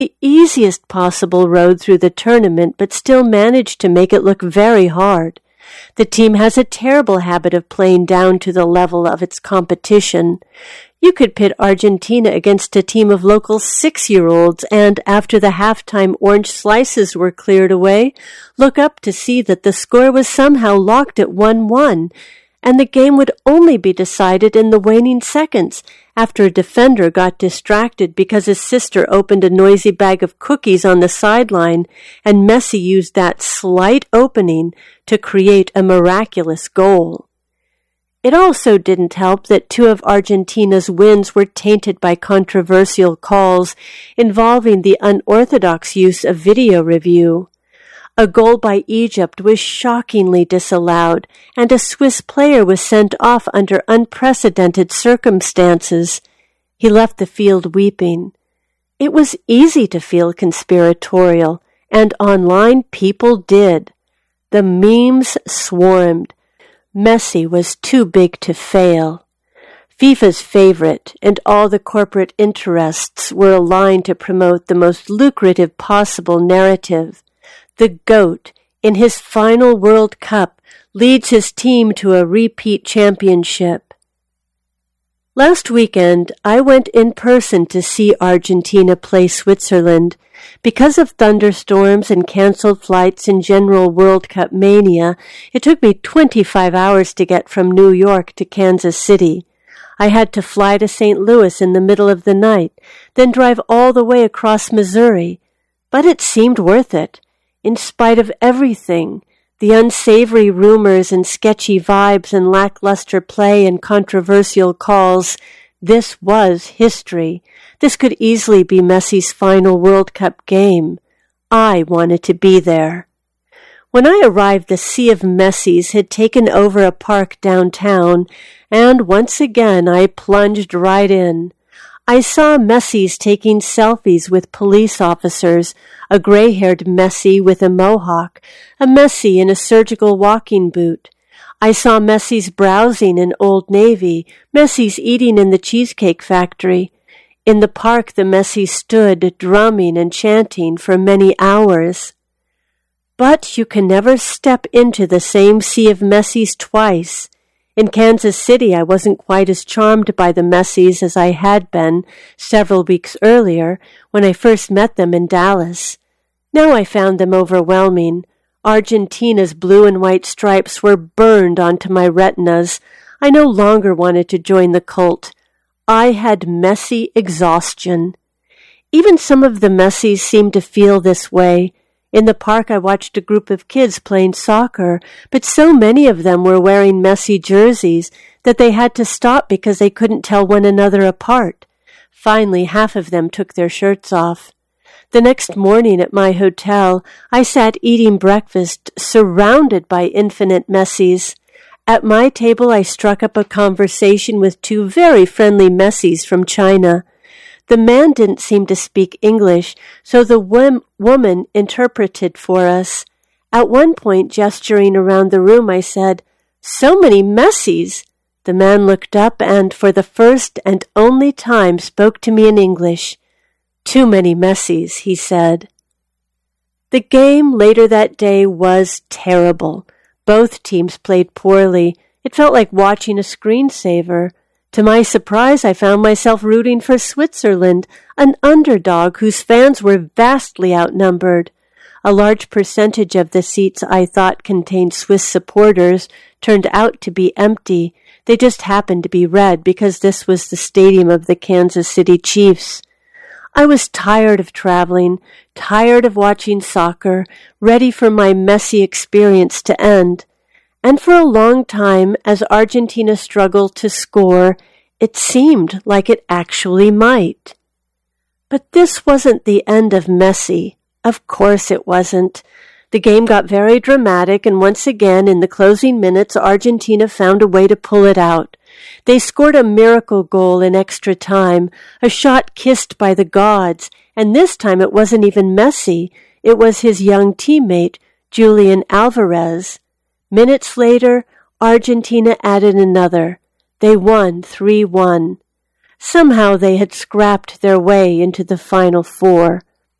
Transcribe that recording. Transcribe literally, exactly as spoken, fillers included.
the easiest possible road through the tournament, but still managed to make it look very hard. The team has a terrible habit of playing down to the level of its competition. You could pit Argentina against a team of local six-year-olds and, after the halftime orange slices were cleared away, look up to see that the score was somehow locked at one one, and the game would only be decided in the waning seconds after a defender got distracted because his sister opened a noisy bag of cookies on the sideline, and Messi used that slight opening to create a miraculous goal. It also didn't help that two of Argentina's wins were tainted by controversial calls involving the unorthodox use of video review. A goal by Egypt was shockingly disallowed, and a Swiss player was sent off under unprecedented circumstances. He left the field weeping. It was easy to feel conspiratorial, and online people did. The memes swarmed. Messi was too big to fail. FIFA's favorite and all the corporate interests were aligned to promote the most lucrative possible narrative. The GOAT, in his final World Cup, leads his team to a repeat championship. Last weekend, I went in person to see Argentina play Switzerland. Because of thunderstorms and canceled flights and general World Cup mania, it took me twenty-five hours to get from New York to Kansas City. I had to fly to Saint Louis in the middle of the night, then drive all the way across Missouri. But it seemed worth it. In spite of everything, the unsavory rumors and sketchy vibes and lackluster play and controversial calls, this was history. This could easily be Messi's final World Cup game. I wanted to be there. When I arrived, the sea of Messis had taken over a park downtown, and once again I plunged right in. I saw Messis taking selfies with police officers, a gray-haired Messi with a mohawk, a Messi in a surgical walking boot. I saw Messis browsing in Old Navy, Messis eating in the Cheesecake Factory. In the park, the Messis stood, drumming and chanting for many hours. But you can never step into the same sea of Messis twice. In Kansas City, I wasn't quite as charmed by the Messis as I had been several weeks earlier when I first met them in Dallas. Now I found them overwhelming. Argentina's blue and white stripes were burned onto my retinas. I no longer wanted to join the cult. I had Messi exhaustion. Even some of the Messis seemed to feel this way. In the park, I watched a group of kids playing soccer, but so many of them were wearing Messi jerseys that they had to stop because they couldn't tell one another apart. Finally, half of them took their shirts off. The next morning at my hotel, I sat eating breakfast, surrounded by infinite Messis. At my table, I struck up a conversation with two very friendly Messis from China. The man didn't seem to speak English, so the wom- woman interpreted for us. At one point, gesturing around the room, I said, "So many Messis!" The man looked up and, for the first and only time, spoke to me in English. "Too many Messis," he said. The game later that day was terrible. Both teams played poorly. It felt like watching a screensaver. To my surprise, I found myself rooting for Switzerland, an underdog whose fans were vastly outnumbered. A large percentage of the seats I thought contained Swiss supporters turned out to be empty. They just happened to be red because this was the stadium of the Kansas City Chiefs. I was tired of traveling, tired of watching soccer, ready for my Messi experience to end. And for a long time, as Argentina struggled to score, it seemed like it actually might. But this wasn't the end of Messi. Of course it wasn't. The game got very dramatic, and once again, in the closing minutes, Argentina found a way to pull it out. They scored a miracle goal in extra time, a shot kissed by the gods, and this time it wasn't even Messi. It was his young teammate, Julian Alvarez. Minutes later, Argentina added another. They won three one. Somehow they had scrapped their way into the Final Four.